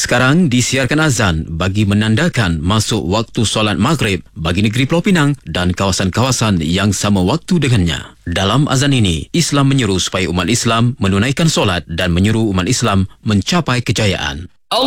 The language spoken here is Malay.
Sekarang disiarkan azan bagi menandakan masuk waktu solat maghrib bagi negeri Pulau Pinang dan kawasan-kawasan yang sama waktu dengannya. Dalam azan ini, Islam menyeru supaya umat Islam menunaikan solat dan menyeru umat Islam mencapai kejayaan.